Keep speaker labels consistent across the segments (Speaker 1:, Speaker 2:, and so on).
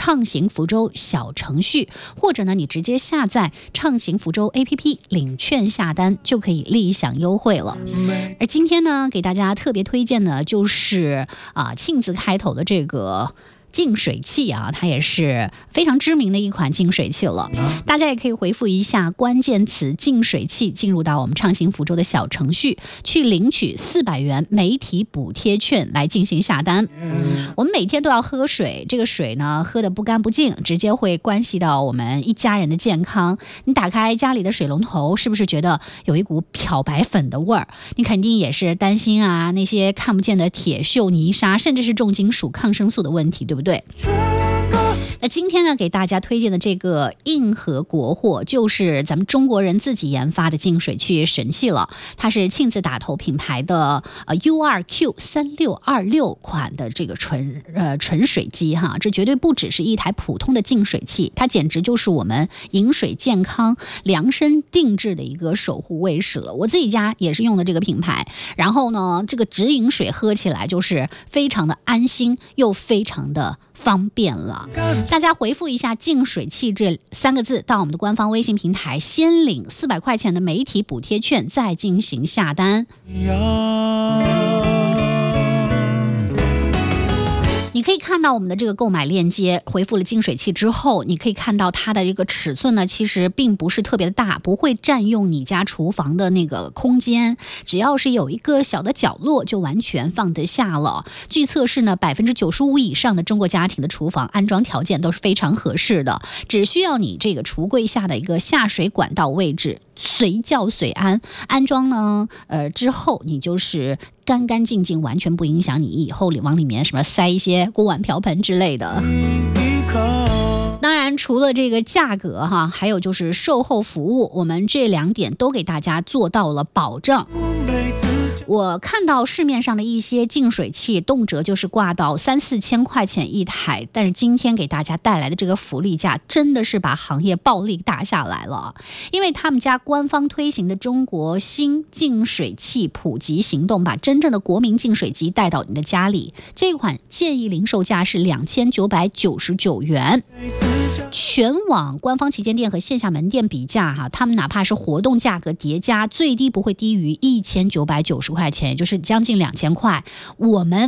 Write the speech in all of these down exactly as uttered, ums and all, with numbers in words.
Speaker 1: 畅行福州小程序，或者呢你直接下载畅行福州 A P P 领券下单就可以立享优惠了。而今天呢给大家特别推荐的就是啊庆字开头的这个净水器啊，它也是非常知名的一款净水器了。大家也可以回复一下关键词净水器，进入到我们畅行福州的小程序，去领取四百元媒体补贴券来进行下单。我们每天都要喝水，这个水呢喝得不干不净，直接会关系到我们一家人的健康。你打开家里的水龙头，是不是觉得有一股漂白粉的味儿？你肯定也是担心啊那些看不见的铁锈、泥沙，甚至是重金属、抗生素的问题，对不对？对，那今天呢，给大家推荐的这个硬核国货，就是咱们中国人自己研发的净水器神器了。它是庆字打头品牌的呃 U 二 Q 三六二六款的这个纯呃纯水机哈，这绝对不只是一台普通的净水器，它简直就是我们饮水健康量身定制的一个守护卫士了。我自己家也是用的这个品牌，然后呢，这个直饮水喝起来就是非常的安心，又非常的方便了。大家回复一下净水器这三个字到我们的官方微信平台，先领四百块钱的媒体补贴券，再进行下单。你可以看到我们的这个购买链接，回复了净水器之后，你可以看到它的这个尺寸呢，其实并不是特别的大，不会占用你家厨房的那个空间，只要是有一个小的角落就完全放得下了。据测试呢，百分之九十五以上的中国家庭的厨房安装条件都是非常合适的，只需要你这个橱柜下的一个下水管道位置随叫随安，安装呢，呃之后你就是干干净净，完全不影响你以后往里面什么塞一些锅碗瓢盆之类的。当然除了这个价格哈，还有就是售后服务，我们这两点都给大家做到了保障。我看到市面上的一些净水器动辄就是挂到三四千块钱一台，但是今天给大家带来的这个福利价真的是把行业暴力打下来了。因为他们家官方推行的中国新净水器普及行动，把真正的国民净水机带到你的家里，这款建议零售价是两千九百九十九元。全网官方旗舰店和线下门店比价哈，他们哪怕是活动价格叠加，最低不会低于一千九百九十块钱，也就是将近两千块。我们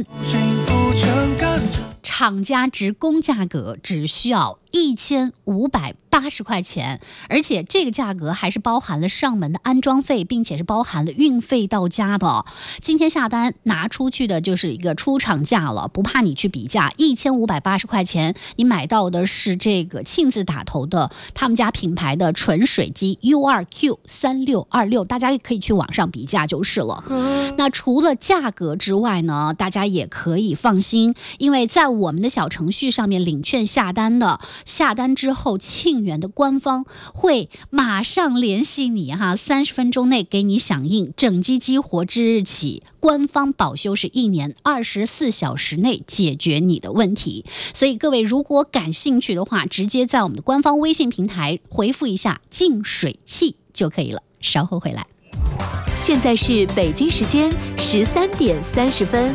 Speaker 1: 厂家直供价格只需要一千五百八十块钱，而且这个价格还是包含了上门的安装费，并且是包含了运费到家的。今天下单拿出去的就是一个出厂价了，不怕你去比价，一千五百八十块钱你买到的是这个庆字打头的他们家品牌的纯水机 U 二 Q 三六二六，大家可以去网上比价就是了。那除了价格之外呢，大家也可以放心，因为在我们的小程序上面领券下单的，下单之后庆元的官方会马上联系你哈，三十分钟内给你响应，整机激活之日起，官方保修是一年，二十四小时内解决你的问题。所以各位如果感兴趣的话，直接在我们的官方微信平台回复一下净水器就可以了。稍后回来。
Speaker 2: 现在是北京时间十三点三十分。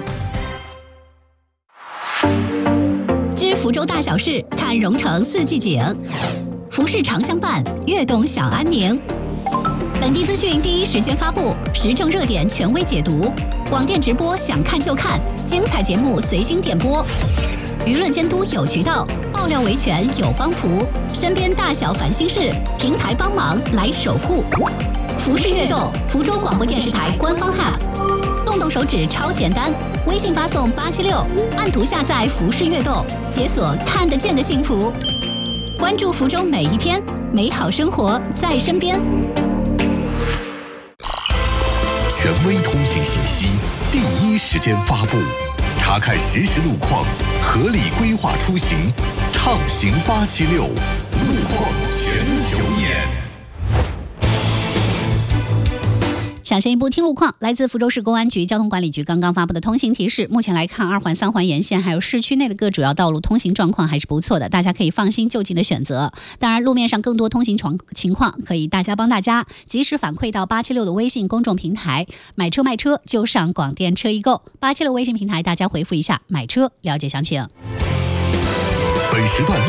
Speaker 3: 知福州大小事，看蓉城四季景。服饰常相伴，悦动享安宁。本地资讯第一时间发布，时政热点权威解读，广电直播想看就看，精彩节目随心点播。舆论监督有渠道，爆料维权有帮扶，身边大小烦心事，平台帮忙来守护。服饰悦动，福州广播电视台官方 App， 动动手指超简单，微信发送八七六，按图下载服饰悦动，解锁看得见的幸福。关注福州每一天，美好生活在身边。
Speaker 4: 权威通信信息，第一时间发布，查看实时路况，合理规划出行，畅行八七六，路况全球眼。
Speaker 1: 抢先一步听路况，来自福州市公安局交通管理局刚刚发布的通行提示。目前来看，二环、三环沿线还有市区内的各主要道路通行状况还是不错的，大家可以放心就近的选择。当然，路面上更多通行情况，可以大家帮大家及时反馈到八七六的微信公众平台。买车卖车就上广电车易购，八七六微信平台大家回复一下买车，了解详情。
Speaker 4: 本时段路